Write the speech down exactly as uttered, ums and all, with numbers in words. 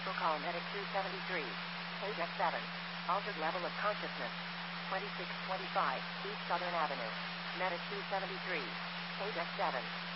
Central call medic two seventy-three. Page F seven. Altered level of consciousness. twenty-six twenty-five, East Southern Avenue. Medic two seventy-three. Page F seven.